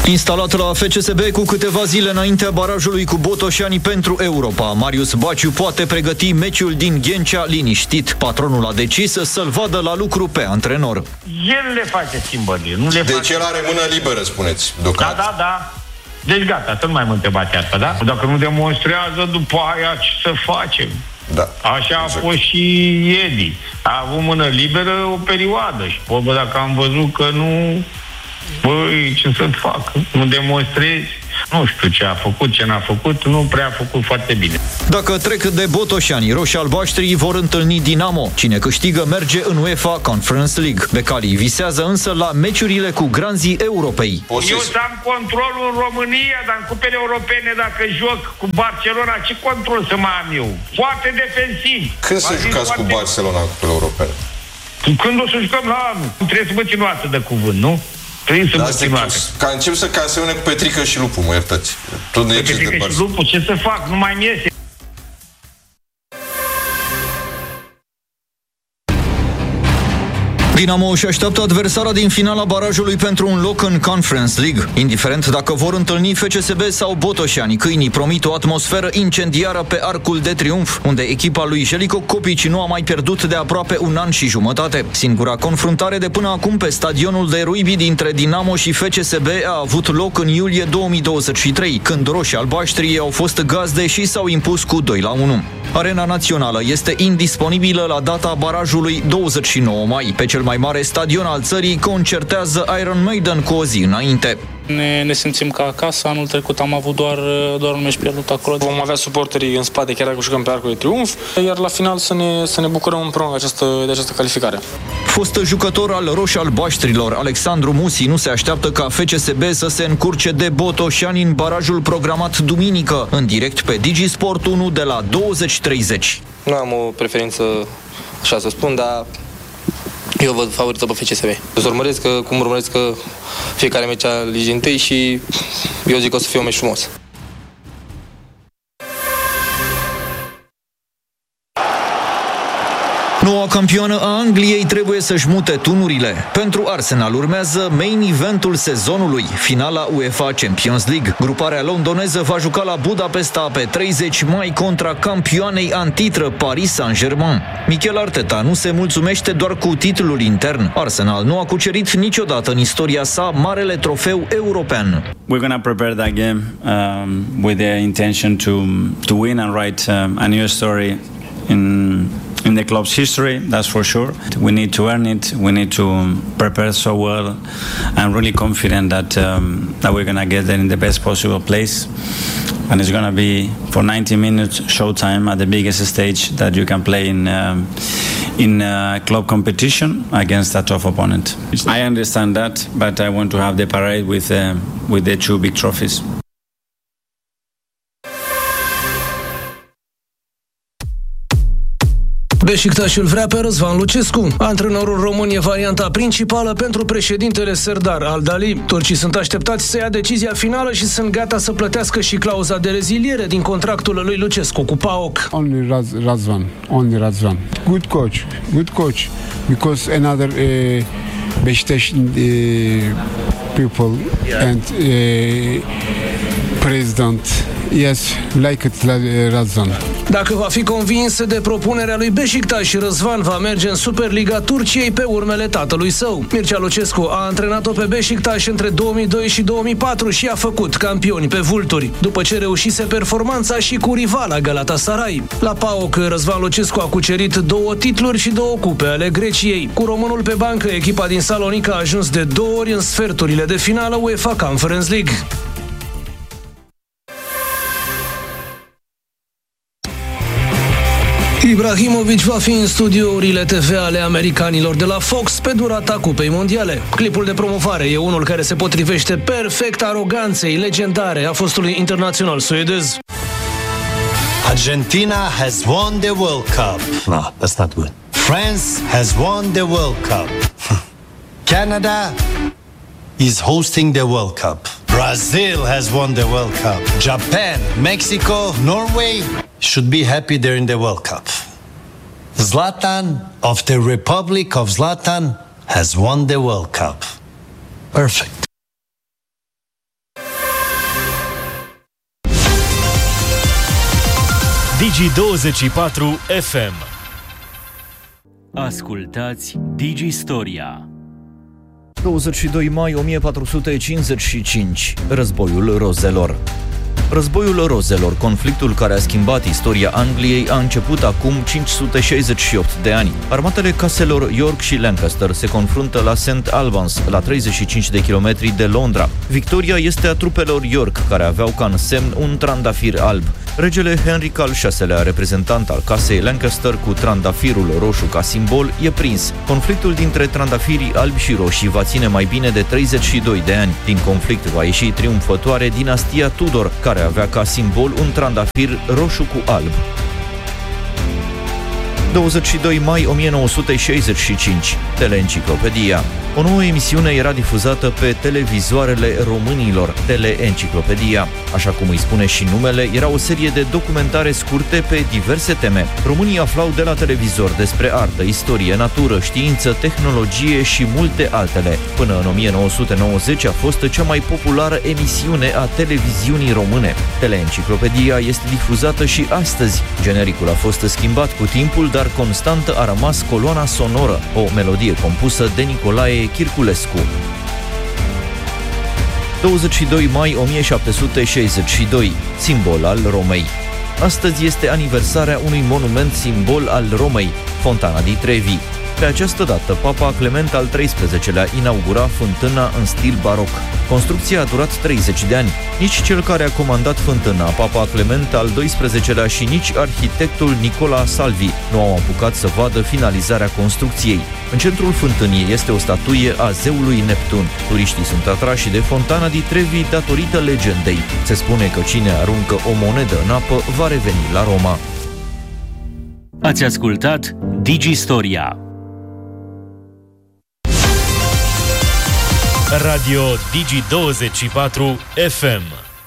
Instalat la FCSB cu câteva zile înaintea barajului cu Botoșani pentru Europa, Marius Baciu poate pregăti meciul din Ghencea liniștit. Patronul a decis să-l vadă la lucru pe antrenor. El le face schimbările, nu le face... Deci el are mână liberă, spuneți, deocamdată. Da. Deci gata, să nu mai mă întrebați asta, da? Dacă nu demonstrează, după aia ce să facem? Da. Așa a fost și Edi. A avut mână liberă o perioadă și bă, dacă am văzut că nu... Băi, ce să fac? Nu demonstrezi? Nu știu ce a făcut, ce n-a făcut, nu prea a făcut foarte bine. Dacă trec de Botoșani, roșii-albaștrii vor întâlni Dinamo. Cine câștigă merge în UEFA Conference League. Becalii visează însă la meciurile cu granzii Europei. Eu să am controlul în România, dar în cupele europene, dacă joc cu Barcelona, ce control să mai am eu? Foarte defensiv. Când să jucați cu Barcelona în cupele europene? Când o să jucăm la anul? Trebuie să mă țin o dată de cuvânt, nu? Ca încep să asemene cu Petrică și Lupu, mă iertați. Petrică și Lupu, ce să fac? Nu mai mi iese. Dinamo își așteaptă adversara din finala barajului pentru un loc în Conference League. Indiferent dacă vor întâlni FCSB sau Botoșani, câinii promit o atmosferă incendiară pe Arcul de Triunf, unde echipa lui Jelico Copici nu a mai pierdut de aproape un an și jumătate. Singura confruntare de până acum pe stadionul de Ruibi dintre Dinamo și FCSB a avut loc în iulie 2023, când roșii-albaștrii au fost gazde și s-au impus cu 2-1. Arena națională este indisponibilă la data barajului 29 mai. Pe cel mai mare stadion al țării concertează Iron Maiden cu o zi înainte. Ne simțim ca acasă. Anul trecut am avut doar un meci pierdut acolo. Vom avea suporterii în spate, chiar dacă jucăm pe Arcul de Triunf, iar la final să ne bucurăm împreună de această calificare. Fost jucător al roșii-albaștrilor, Alexandru Musi nu se așteaptă ca FCSB să se încurce de Botoșani în barajul programat duminică, în direct pe Digisport 1 de la 20:30. Nu am o preferință, așa să spun, dar eu văd favorită pe FCSB. Cum urmăresc fiecare meci al Ligii 1 și eu zic că o să fie un meci frumos. Noua campioană a Angliei trebuie să-și mute tunurile. Pentru Arsenal urmează main eventul sezonului, finala UEFA Champions League. Gruparea londoneză va juca la Budapesta pe 30 mai contra campioanei antitră Paris Saint-Germain. Mikel Arteta nu se mulțumește doar cu titlul intern. Arsenal nu a cucerit niciodată în istoria sa marele trofeu european. We're going to prepare that game with the intention to win and write a new story in the club's history, that's for sure. We need to earn it. We need to prepare so well. I'm really confident that we're going to get there in the best possible place. And it's going to be for 90 minutes showtime at the biggest stage that you can play in club competition against a tough opponent. I understand that, but I want to have the parade with the two big trophies. Beşiktaş îl vrea pe Răzvan Lucescu. Antrenorul român e varianta principală pentru președintele Serdar Al-Dali. Turcii sunt așteptați să ia decizia finală și sunt gata să plătească și clauza de reziliere din contractul lui Lucescu cu PAOK. Only Razvan. Good coach. Because another Beşiktaş people and president. Yes, like it, Razvan. Dacă va fi convins de propunerea lui Beşiktaş, Răzvan va merge în Superliga Turciei pe urmele tatălui său. Mircea Lucescu a antrenat-o pe Beşiktaş între 2002 și 2004 și a făcut campioni pe vulturi, după ce reușise performanța și cu rivala Galatasaray. La PAOK, Răzvan Lucescu a cucerit 2 titluri și 2 cupe ale Greciei. Cu românul pe bancă, echipa din Salonica a ajuns de 2 ori în sferturile de finală UEFA Conference League. Ibrahimovic va fi în studiourile TV ale americanilor de la Fox pe durata Cupei Mondiale. Clipul de promovare e unul care se potrivește perfect aroganței legendare a fostului internațional suedez. Argentina has won the World Cup. No, that's not good. France has won the World Cup. Canada is hosting the World Cup. Brazil has won the World Cup. Japan, Mexico, Norway should be happy they're in the World Cup. Zlatan of the Republic of Zlatan has won the World Cup. Perfect. Digi24 FM. Ascultați Digistoria. 22 mai 1455. Războiul Rozelor. Războiul Rozelor, conflictul care a schimbat istoria Angliei, a început acum 568 de ani. Armatele caselor York și Lancaster se confruntă la St. Albans, la 35 de kilometri de Londra. Victoria este a trupelor York, care aveau ca însemn un trandafir alb. Regele Henry al VI-lea, reprezentant al casei Lancaster cu trandafirul roșu ca simbol, e prins. Conflictul dintre trandafirii albi și roșii va ține mai bine de 32 de ani. Din conflict va ieși triumfătoare dinastia Tudor, care avea ca simbol un trandafir roșu cu alb. 22 mai 1965. Teleenciclopedia. O nouă emisiune era difuzată pe televizoarele românilor, Teleenciclopedia. Așa cum îi spune și numele, era o serie de documentare scurte pe diverse teme. Românii aflau de la televizor despre artă, istorie, natură, știință, tehnologie și multe altele. Până în 1990 a fost cea mai populară emisiune a televiziunii române. Teleenciclopedia este difuzată și astăzi. Genericul a fost schimbat cu timpul, dar constantă a rămas coloana sonoră, o melodie compusă de Nicolae Chirculescu. 22 mai 1762, simbol al Romei. Astăzi este aniversarea unui monument simbol al Romei, Fontana di Trevi. Pe această dată, Papa Clement al XIII-lea inaugura fântâna în stil baroc. Construcția a durat 30 de ani. Nici cel care a comandat fântâna, Papa Clement al XII-lea, și nici arhitectul Nicola Salvi nu au apucat să vadă finalizarea construcției. În centrul fântânii este o statuie a zeului Neptun. Turiștii sunt atrași de Fontana di Trevi datorită legendei. Se spune că cine aruncă o monedă în apă va reveni la Roma. Ați ascultat Digistoria. Radio Digi24 FM.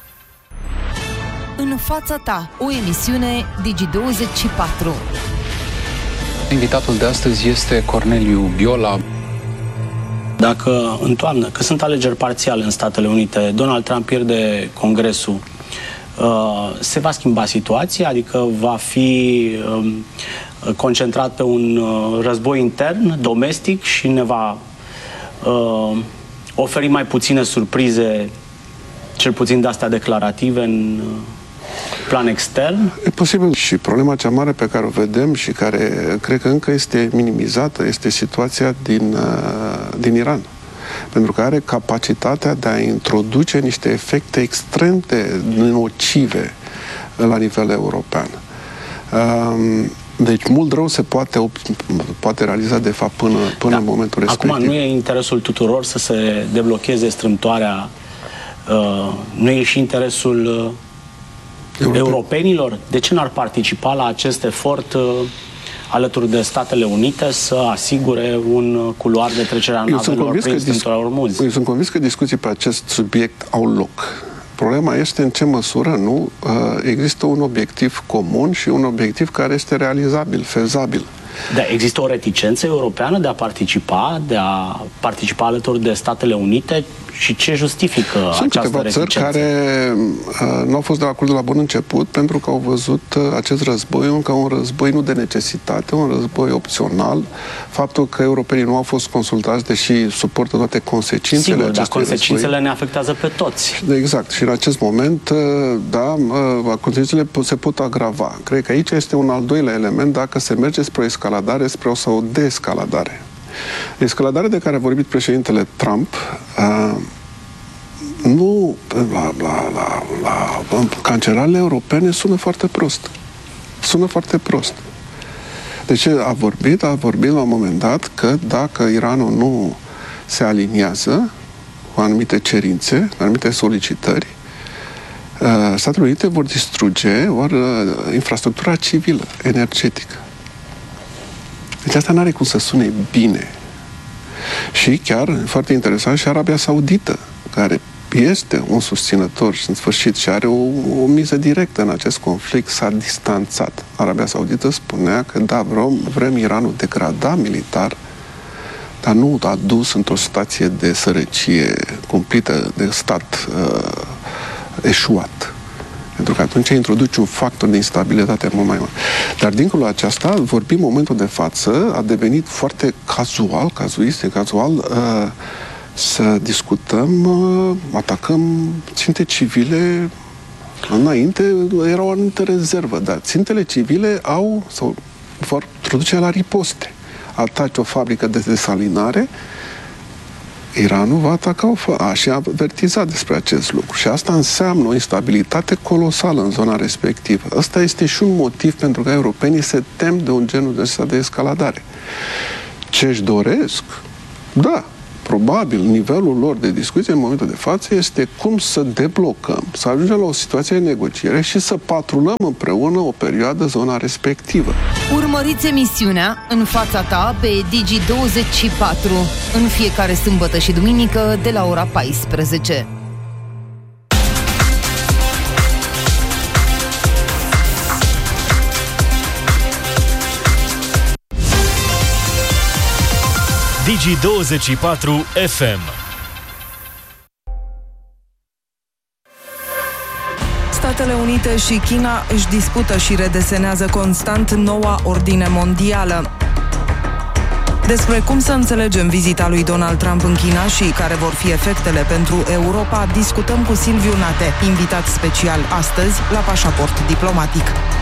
În fața ta, o emisiune Digi24. Invitatul de astăzi este Corneliu Biola. Dacă în toamnă, că sunt alegeri parțiale în Statele Unite, Donald Trump pierde Congresul, se va schimba situația? Adică va fi concentrat pe un război intern, domestic, și ne va oferi mai puține surprize, cel puțin de-astea declarative, în plan extern? E posibil. Și problema cea mare pe care o vedem și care cred că încă este minimizată este situația din Iran. Pentru că are capacitatea de a introduce niște efecte extrem de nocive la nivel european. Deci mult rău se poate realiza, de fapt, până în momentul respectiv. Acum, nu e interesul tuturor să se deblocheze strâmtoarea? Nu e și interesul europenilor? De ce n-ar participa la acest efort alături de Statele Unite să asigure un culoar de trecere a navelor prin strâmtoarea Ormuz? Eu sunt convins că discuții pe acest subiect au loc. Problema este în ce măsură nu există un obiectiv comun și un obiectiv care este realizabil, fezabil. Da, există o reticență europeană de a participa alături de Statele Unite? Și ce justifică această reticență? Sunt câteva țări care nu au fost de acord de la bun început, pentru că au văzut acest război ca un război nu de necesitate, un război opțional. Faptul că europenii nu au fost consultați, deși suportă toate consecințele acestui război. Sigur, dar consecințele ne afectează pe toți. Exact. Și în acest moment, da, consecințele se pot agrava. Cred că aici este un al doilea element, dacă se merge spre o escaladare, spre o deescaladare. Escaladarea de care a vorbit președintele Trump nu la cancelarele europene sună foarte prost. Sună foarte prost. Deci a vorbit la un moment dat că dacă Iranul nu se aliniază cu anumite cerințe, anumite solicitări, Statele Unite vor distruge infrastructura civilă, energetică. Deci asta n-are cum să sune bine. Și chiar, foarte interesant, și Arabia Saudită, care este un susținător și în sfârșit și are o miză directă în acest conflict, s-a distanțat. Arabia Saudită spunea că da, vrem Iranul degradat militar, dar nu a dus într-o situație de sărăcie cumplită, de stat eșuat. Pentru că atunci introduci un factor de instabilitate mult mai mare. Dar dincolo de aceasta, vorbim în momentul de față, a devenit foarte casual, să discutăm, atacăm ținte civile. Înainte era o anumită rezervă, dar țintele civile vor introduce la riposte. Ataci o fabrică de desalinare, Iranul va ataca și a avertizat despre acest lucru. Și asta înseamnă o instabilitate colosală în zona respectivă. Ăsta este și un motiv pentru că europenii se tem de un genul de escaladare. Ce își doresc? Da, probabil nivelul lor de discuție în momentul de față este cum să deblocăm, să ajungem la o situație de negociere și să patrulăm împreună o perioadă zona respectivă. Urmăriți emisiunea În fața ta pe Digi24 în fiecare sâmbătă și duminică de la ora 14. Digi24 FM. Statele Unite și China își dispută și redesenează constant noua ordine mondială. Despre cum să înțelegem vizita lui Donald Trump în China și care vor fi efectele pentru Europa, discutăm cu Silviu Nate, invitat special astăzi la Pașaport Diplomatic.